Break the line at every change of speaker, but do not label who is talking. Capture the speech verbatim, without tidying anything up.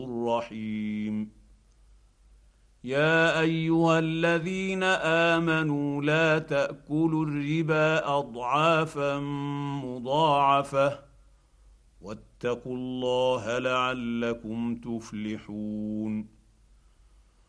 الرحيم. يا ايها الذين امنوا لا تاكلوا الربا اضعافا مضاعفه واتقوا الله لعلكم تفلحون.